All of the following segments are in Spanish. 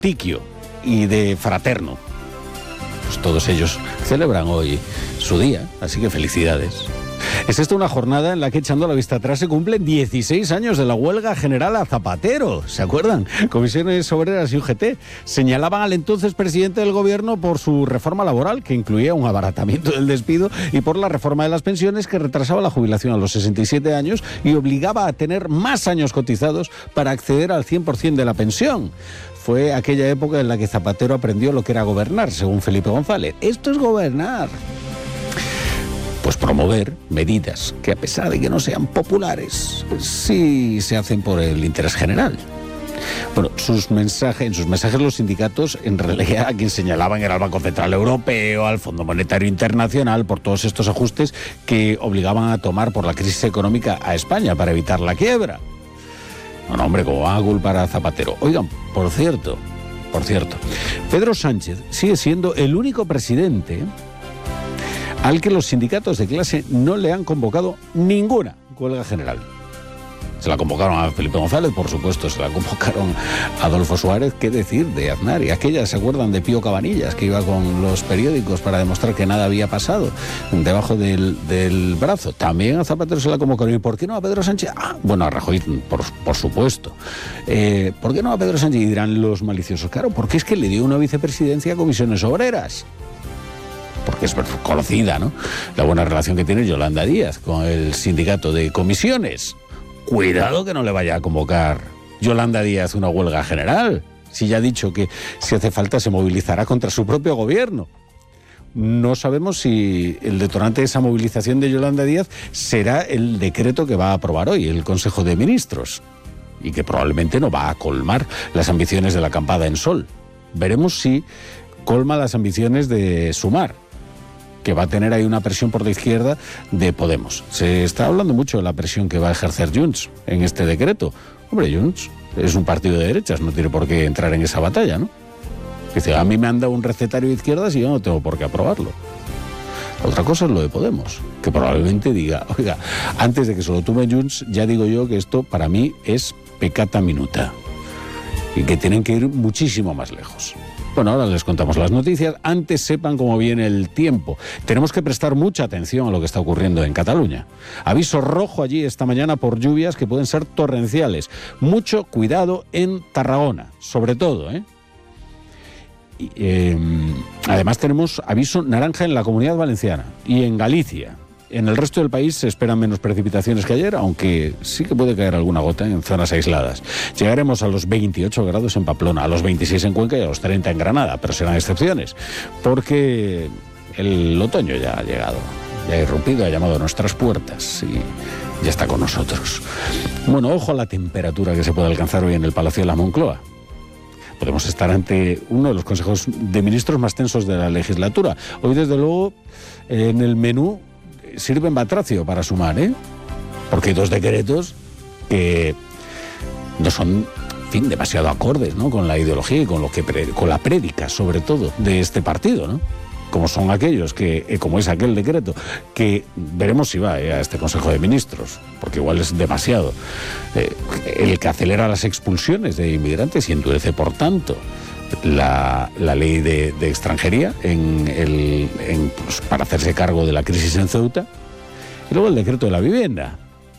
Tiquio y de Fraterno. Pues todos ellos celebran hoy su día, así que felicidades. Es esta una jornada en la que, echando la vista atrás, se cumplen 16 años de la huelga general a Zapatero. ¿Se acuerdan? Comisiones Obreras y UGT señalaban al entonces presidente del gobierno por su reforma laboral, que incluía un abaratamiento del despido, y por la reforma de las pensiones, que retrasaba la jubilación a los 67 años y obligaba a tener más años cotizados para acceder al 100% de la pensión. Fue aquella época en la que Zapatero aprendió lo que era gobernar, según Felipe González. Esto es gobernar. Pues promover medidas que, a pesar de que no sean populares, pues sí se hacen por el interés general. Bueno, en sus mensajes los sindicatos en realidad a quien señalaban era al Banco Central Europeo, al Fondo Monetario Internacional, por todos estos ajustes que obligaban a tomar por la crisis económica a España para evitar la quiebra. Bueno, hombre, ¿cómo van a culpar a Zapatero? Oigan, por cierto, Pedro Sánchez sigue siendo el único presidente al que los sindicatos de clase no le han convocado ninguna huelga general. Se la convocaron a Felipe González, por supuesto, se la convocaron a Adolfo Suárez, qué decir de Aznar. Y aquellas, ¿se acuerdan de Pío Cabanillas, que iba con los periódicos para demostrar que nada había pasado debajo del brazo? También a Zapatero se la convocaron. ¿Y por qué no a Pedro Sánchez? Bueno, a Rajoy, por supuesto. ¿Por qué no a Pedro Sánchez? Y dirán los maliciosos, claro, porque es que le dio una vicepresidencia a Comisiones Obreras. Porque es conocida, ¿no?, la buena relación que tiene Yolanda Díaz con el sindicato de comisiones. Cuidado que no le vaya a convocar Yolanda Díaz una huelga general, si ya ha dicho que si hace falta se movilizará contra su propio gobierno. No sabemos si el detonante de esa movilización de Yolanda Díaz será el decreto que va a aprobar hoy el Consejo de Ministros, y que probablemente no va a colmar las ambiciones de la acampada en Sol. Veremos si colma las ambiciones de Sumar, que va a tener ahí una presión por la izquierda de Podemos. Se está hablando mucho de la presión que va a ejercer Junts en este decreto. Hombre, Junts es un partido de derechas, no tiene por qué entrar en esa batalla, ¿no? Dice, a mí me han dado un recetario de izquierdas y yo no tengo por qué aprobarlo. Otra cosa es lo de Podemos, que probablemente diga, oiga, antes de que se lo tome Junts, ya digo yo que esto para mí es peccata minuta y que tienen que ir muchísimo más lejos. Bueno, ahora les contamos las noticias. Antes sepan cómo viene el tiempo. Tenemos que prestar mucha atención a lo que está ocurriendo en Cataluña. Aviso rojo allí esta mañana por lluvias que pueden ser torrenciales. Mucho cuidado en Tarragona, sobre todo, además tenemos aviso naranja en la Comunidad Valenciana y en Galicia. En el resto del país se esperan menos precipitaciones que ayer, aunque sí que puede caer alguna gota en zonas aisladas. Llegaremos a los 28 grados en Pamplona, a los 26 en Cuenca y a los 30 en Granada, pero serán excepciones, porque el otoño ya ha llegado, ya ha irrumpido, ha llamado a nuestras puertas y ya está con nosotros. Bueno, ojo a la temperatura que se puede alcanzar hoy en el Palacio de la Moncloa. Podemos estar ante uno de los consejos de ministros más tensos de la legislatura. Hoy, desde luego, en el menú sirven batracio para Sumar, porque hay dos decretos que no son, en fin, demasiado acordes, ¿no?, con la ideología y con lo que con la prédica, sobre todo, de este partido, ¿no? Como son aquellos que, como es aquel decreto, que veremos si va a este Consejo de Ministros, porque igual es demasiado, el que acelera las expulsiones de inmigrantes y endurece, por tanto, la ley de extranjería pues, para hacerse cargo de la crisis en Ceuta. Y luego el decreto de la vivienda.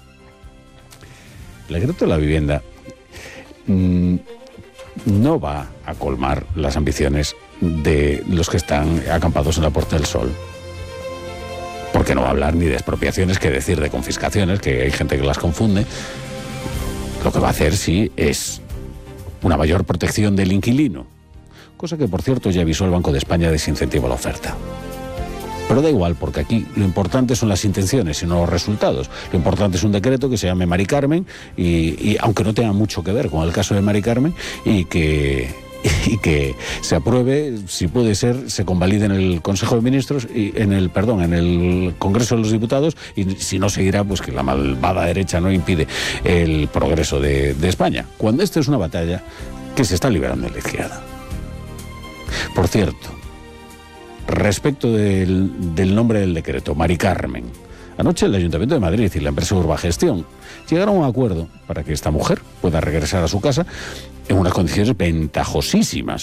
El decreto de la vivienda no va a colmar las ambiciones de los que están acampados en la Puerta del Sol, porque no va a hablar ni de expropiaciones, que decir de confiscaciones, que hay gente que las confunde. Lo que va a hacer sí es una mayor protección del inquilino, cosa que, por cierto, ya avisó el Banco de España desincentiva la oferta. Pero da igual, porque aquí lo importante son las intenciones y no los resultados. Lo importante es un decreto que se llame Mari Carmen y aunque no tenga mucho que ver con el caso de Mari Carmen, y que se apruebe, si puede ser, se convalide en el Consejo de Ministros y en el Congreso de los Diputados, y si no seguirá, pues que la malvada derecha no impide el progreso de España, cuando esta es una batalla que se está librando en la izquierda. Por cierto, respecto del nombre del decreto, Mari Carmen, Anoche el Ayuntamiento de Madrid y la empresa Urbagestión llegaron a un acuerdo para que esta mujer pueda regresar a su casa en unas condiciones ventajosísimas.